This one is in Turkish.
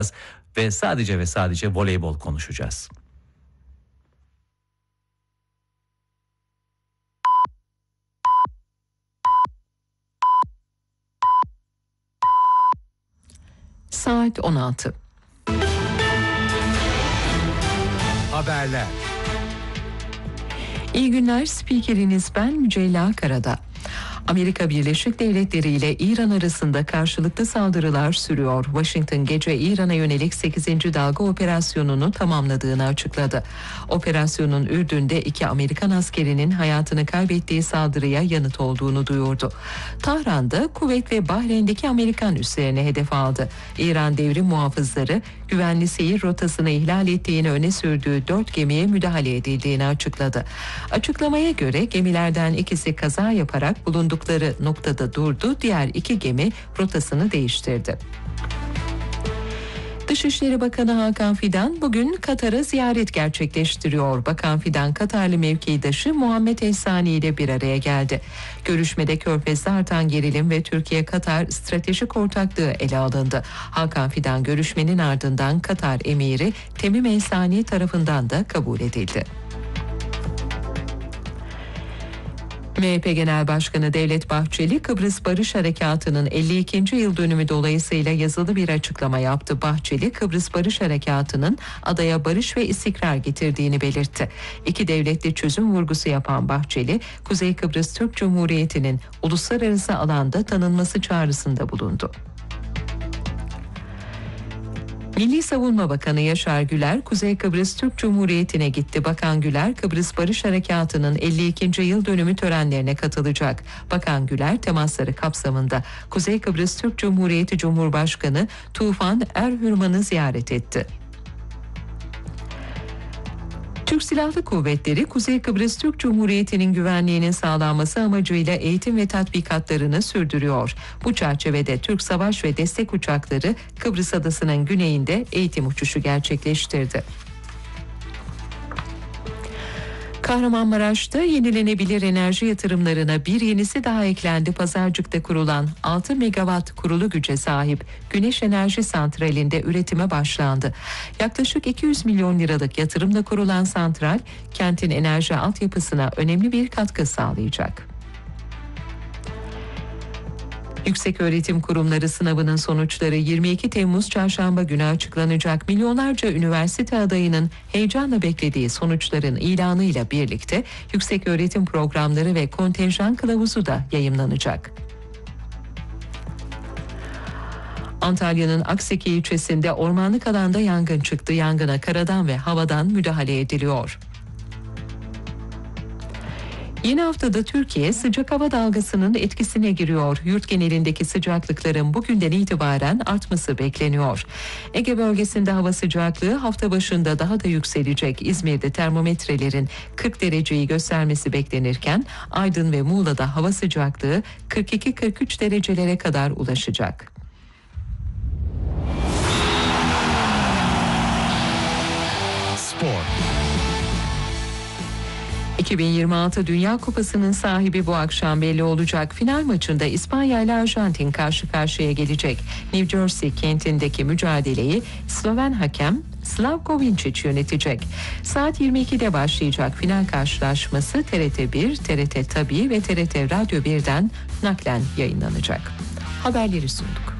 ve sadece voleybol konuşacağız. Saat 16. Haberler. İyi günler, spikeriniz ben Mücella Karada. Amerika Birleşik Devletleri ile İran arasında karşılıklı saldırılar sürüyor. Washington gece İran'a yönelik 8. dalga operasyonunu tamamladığını açıkladı. Operasyonun Ürdün'de 2 Amerikan askerinin hayatını kaybettiği saldırıya yanıt olduğunu duyurdu. Tahran'da Kuveyt ve Bahreyn'deki Amerikan üslerini hedef aldı. İran devrim muhafızları güvenli seyir rotasını ihlal ettiğini öne sürdüğü 4 gemiye müdahale edildiğini açıkladı. Açıklamaya göre gemilerden ikisi kaza yaparak bulundukları noktada durdu, diğer 2 gemi rotasını değiştirdi. Dışişleri Bakanı Hakan Fidan bugün Katar'a ziyaret gerçekleştiriyor. Bakan Fidan, Katarlı mevkidaşı Muhammed Ehsani ile bir araya geldi. Görüşmede Körfez'de artan gerilim ve Türkiye-Katar stratejik ortaklığı ele alındı. Hakan Fidan görüşmenin ardından Katar emiri Temim Ehsani tarafından da kabul edildi. MHP Genel Başkanı Devlet Bahçeli, Kıbrıs Barış Harekatı'nın 52. yıl dönümü dolayısıyla yazılı bir açıklama yaptı. Bahçeli, Kıbrıs Barış Harekatı'nın adaya barış ve istikrar getirdiğini belirtti. 2 devletli çözüm vurgusu yapan Bahçeli, Kuzey Kıbrıs Türk Cumhuriyeti'nin uluslararası alanda tanınması çağrısında bulundu. Milli Savunma Bakanı Yaşar Güler, Kuzey Kıbrıs Türk Cumhuriyeti'ne gitti. Bakan Güler, Kıbrıs Barış Harekatı'nın 52. yıl dönümü törenlerine katılacak. Bakan Güler, temasları kapsamında Kuzey Kıbrıs Türk Cumhuriyeti Cumhurbaşkanı Tufan Erhürman'ı ziyaret etti. Türk Silahlı Kuvvetleri, Kuzey Kıbrıs Türk Cumhuriyeti'nin güvenliğinin sağlanması amacıyla eğitim ve tatbikatlarını sürdürüyor. Bu çerçevede Türk savaş ve destek uçakları Kıbrıs Adası'nın güneyinde eğitim uçuşu gerçekleştirdi. Kahramanmaraş'ta yenilenebilir enerji yatırımlarına bir yenisi daha eklendi. Pazarcık'ta kurulan 6 megawatt kurulu güce sahip güneş enerji santralinde üretime başlandı. Yaklaşık 200 milyon liralık yatırımla kurulan santral, kentin enerji altyapısına önemli bir katkı sağlayacak. Yükseköğretim Kurumları sınavının sonuçları 22 Temmuz Çarşamba günü açıklanacak. Milyonlarca üniversite adayının heyecanla beklediği sonuçların ilanıyla birlikte yükseköğretim programları ve kontenjan kılavuzu da yayımlanacak. Antalya'nın Akseki ilçesinde ormanlık alanda yangın çıktı. Yangına karadan ve havadan müdahale ediliyor. Yeni haftada Türkiye sıcak hava dalgasının etkisine giriyor. Yurt genelindeki sıcaklıkların bugünden itibaren artması bekleniyor. Ege bölgesinde hava sıcaklığı hafta başında daha da yükselecek. İzmir'de termometrelerin 40 dereceyi göstermesi beklenirken Aydın ve Muğla'da hava sıcaklığı 42-43 derecelere kadar ulaşacak. Spor. 2026 Dünya Kupası'nın sahibi bu akşam belli olacak. Final maçında İspanya ile Arjantin karşı karşıya gelecek. New Jersey kentindeki mücadeleyi Sloven hakem Slavko Vincic yönetecek. Saat 22'de başlayacak final karşılaşması TRT 1, TRT Tabii ve TRT Radyo 1'den naklen yayınlanacak. Haberleri sunduk.